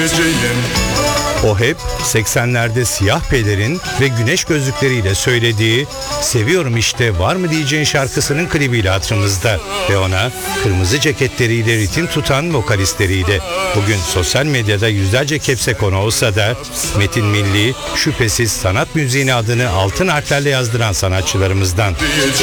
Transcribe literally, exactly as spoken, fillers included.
seveceğim. O hep seksenlerde siyah pelerin ve güneş gözlükleriyle söylediği "Seviyorum işte var mı diyeceğin" şarkısının klibiyle hatırımızda ve ona kırmızı ceketleriyle ritim tutan vokalistleriyle bugün sosyal medyada yüzlerce kepse konu olsa da Metin Milli şüphesiz sanat müziğine adını altın harflerle yazdıran sanatçılarımızdan.